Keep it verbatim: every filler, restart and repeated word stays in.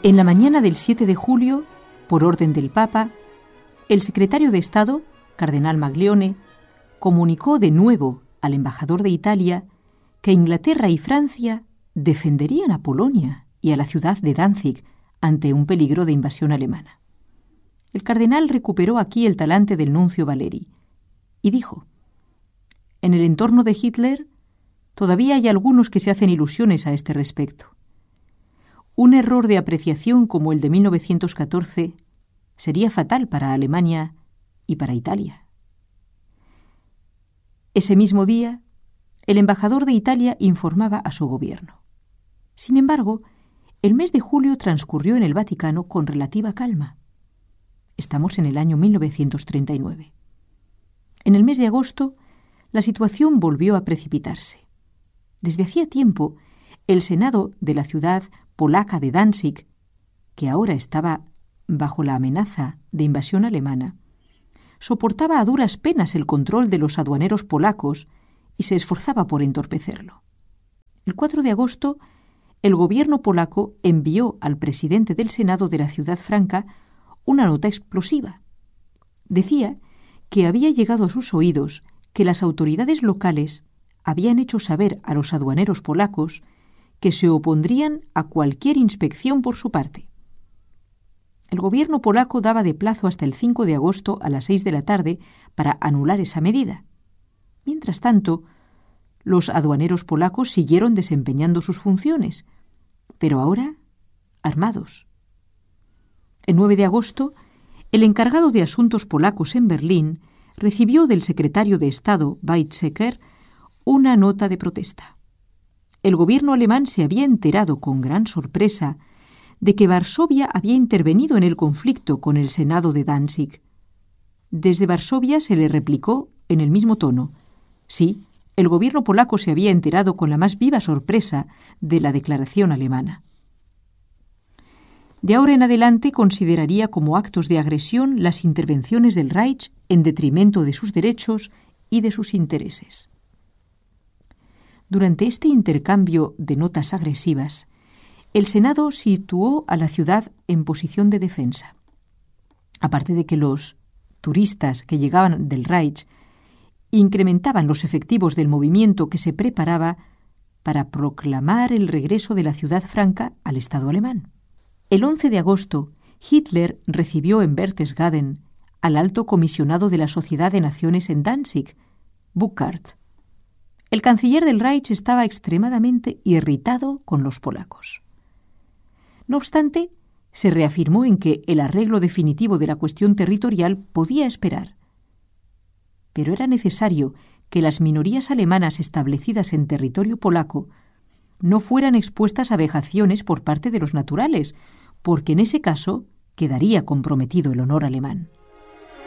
En la mañana del siete de julio, por orden del Papa, el secretario de Estado, cardenal Maglione, comunicó de nuevo al embajador de Italia que Inglaterra y Francia defenderían a Polonia y a la ciudad de Danzig ante un peligro de invasión alemana. El cardenal recuperó aquí el talante del nuncio Valeri y dijo: «En el entorno de Hitler todavía hay algunos que se hacen ilusiones a este respecto. Un error de apreciación como el de mil novecientos catorce sería fatal para Alemania y para Italia». Ese mismo día, el embajador de Italia informaba a su gobierno. Sin embargo, el mes de julio transcurrió en el Vaticano con relativa calma. Estamos en el año mil novecientos treinta y nueve. En el mes de agosto, la situación volvió a precipitarse. Desde hacía tiempo, el Senado de la ciudad polaca de Danzig, que ahora estaba bajo la amenaza de invasión alemana, soportaba a duras penas el control de los aduaneros polacos y se esforzaba por entorpecerlo. El cuatro de agosto, el gobierno polaco envió al presidente del Senado de la Ciudad Franca una nota explosiva. Decía que había llegado a sus oídos que las autoridades locales habían hecho saber a los aduaneros polacos que se opondrían a cualquier inspección por su parte. El gobierno polaco daba de plazo hasta el cinco de agosto a las seis de la tarde para anular esa medida. Mientras tanto, los aduaneros polacos siguieron desempeñando sus funciones, pero ahora armados. El nueve de agosto, el encargado de asuntos polacos en Berlín recibió del secretario de Estado, Weizsäcker, una nota de protesta. El gobierno alemán se había enterado con gran sorpresa de que Varsovia había intervenido en el conflicto con el Senado de Danzig. Desde Varsovia se le replicó en el mismo tono: sí, el gobierno polaco se había enterado con la más viva sorpresa de la declaración alemana. De ahora en adelante consideraría como actos de agresión las intervenciones del Reich en detrimento de sus derechos y de sus intereses. Durante este intercambio de notas agresivas, el Senado situó a la ciudad en posición de defensa. Aparte de que los turistas que llegaban del Reich incrementaban los efectivos del movimiento que se preparaba para proclamar el regreso de la Ciudad Franca al Estado alemán. El once de agosto, Hitler recibió en Berchtesgaden al alto comisionado de la Sociedad de Naciones en Danzig, Burckhardt. El canciller del Reich estaba extremadamente irritado con los polacos. No obstante, se reafirmó en que el arreglo definitivo de la cuestión territorial podía esperar. Pero era necesario que las minorías alemanas establecidas en territorio polaco no fueran expuestas a vejaciones por parte de los naturales, porque en ese caso quedaría comprometido el honor alemán.